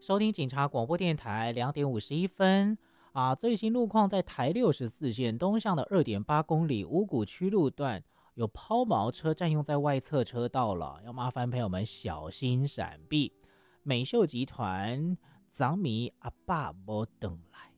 收听警察广播电台2点51分最新路况在台64线东向的2.8公里五股区路段有抛锚车占用在外侧车道了，要麻烦朋友们小心闪避。美秀集团长迷阿爸没等来。